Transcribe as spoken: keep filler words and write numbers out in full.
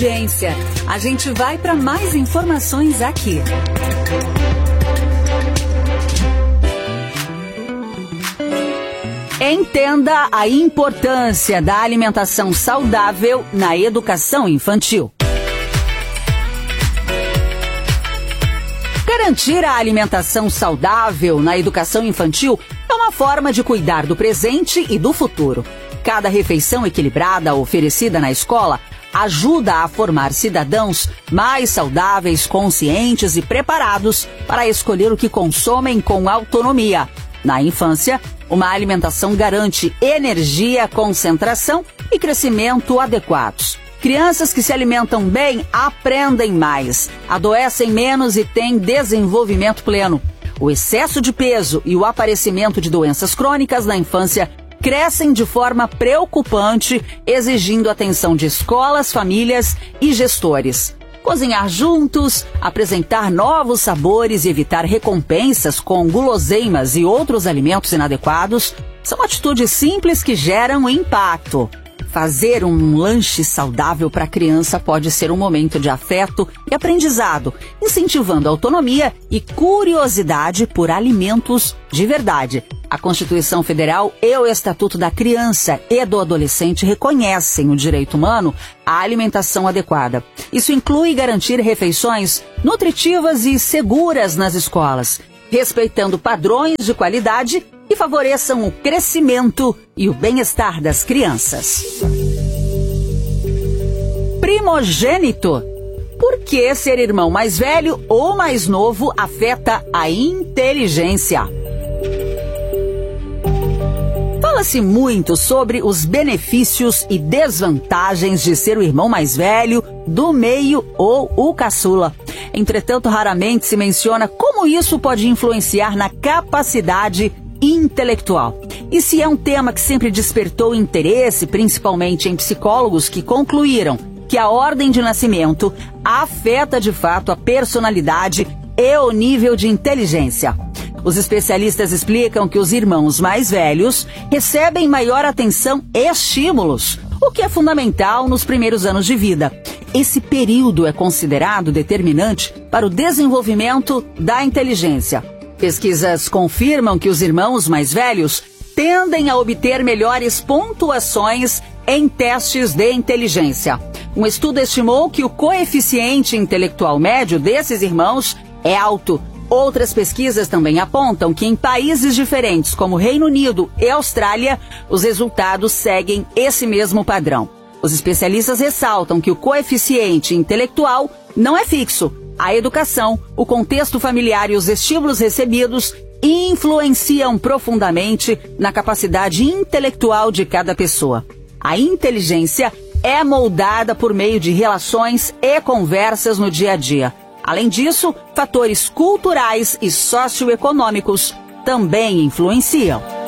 Agência. A gente vai para mais informações aqui. Entenda a importância da alimentação saudável na educação infantil. Garantir a alimentação saudável na educação infantil é uma forma de cuidar do presente e do futuro. Cada refeição equilibrada oferecida na escola ajuda a formar cidadãos mais saudáveis, conscientes e preparados para escolher o que consomem com autonomia. Na infância, uma alimentação garante energia, concentração e crescimento adequados. Crianças que se alimentam bem aprendem mais, adoecem menos e têm desenvolvimento pleno. O excesso de peso e o aparecimento de doenças crônicas na infância crescem de forma preocupante, exigindo atenção de escolas, famílias e gestores. Cozinhar juntos, apresentar novos sabores e evitar recompensas com guloseimas e outros alimentos inadequados são atitudes simples que geram impacto. Fazer um lanche saudável para a criança pode ser um momento de afeto e aprendizado, incentivando a autonomia e curiosidade por alimentos de verdade. A Constituição Federal e o Estatuto da Criança e do Adolescente reconhecem o direito humano à alimentação adequada. Isso inclui garantir refeições nutritivas e seguras nas escolas, respeitando padrões de qualidade que favoreçam o crescimento e o bem-estar das crianças. Primogênito. Por que ser irmão mais velho ou mais novo afeta a inteligência? Fala-se muito sobre os benefícios e desvantagens de ser o irmão mais velho, do meio ou o caçula. Entretanto, raramente se menciona como isso pode influenciar na capacidade intelectual. E se é um tema que sempre despertou interesse, principalmente em psicólogos que concluíram que a ordem de nascimento afeta de fato a personalidade e o nível de inteligência. Os especialistas explicam que os irmãos mais velhos recebem maior atenção e estímulos, o que é fundamental nos primeiros anos de vida. Esse período é considerado determinante para o desenvolvimento da inteligência. Pesquisas confirmam que os irmãos mais velhos tendem a obter melhores pontuações em testes de inteligência. Um estudo estimou que o coeficiente intelectual médio desses irmãos é alto. Outras pesquisas também apontam que em países diferentes, como Reino Unido e Austrália, os resultados seguem esse mesmo padrão. Os especialistas ressaltam que o coeficiente intelectual não é fixo. A educação, o contexto familiar e os estímulos recebidos influenciam profundamente na capacidade intelectual de cada pessoa. A inteligência é moldada por meio de relações e conversas no dia a dia. Além disso, fatores culturais e socioeconômicos também influenciam.